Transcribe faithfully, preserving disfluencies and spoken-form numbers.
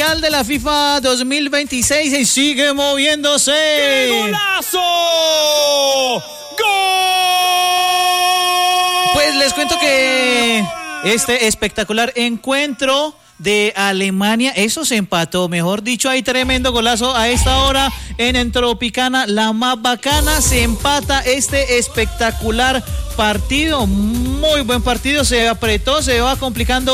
Mundial de la FIFA dos mil veintiséis y sigue moviéndose. ¡Qué golazo! ¡Gol! Pues les cuento que este espectacular encuentro de Alemania, eso se empató, mejor dicho, hay tremendo golazo a esta hora en Tropicana, la más bacana, se empata este espectacular partido, muy buen partido, se apretó, se va complicando